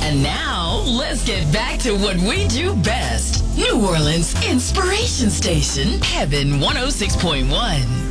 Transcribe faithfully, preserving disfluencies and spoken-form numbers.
And now, let's get back to what we do best. New Orleans Inspiration Station, Heaven one oh six point one.